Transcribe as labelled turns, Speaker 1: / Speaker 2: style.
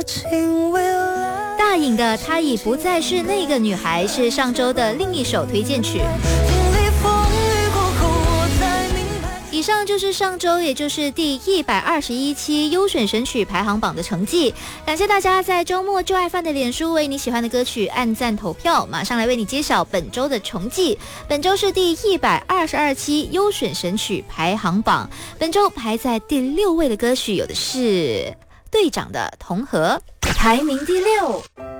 Speaker 1: 大颖的她已不再是那个女孩是上周的另一首推荐曲。以上就是上周，也就是第121期优选神曲排行榜的成绩。感谢大家在周末就爱饭的脸书为你喜欢的歌曲按赞投票，马上来为你揭晓本周的成绩。本周是第122期优选神曲排行榜，本周排在第6位的歌曲有的是队长的同和，排名第6。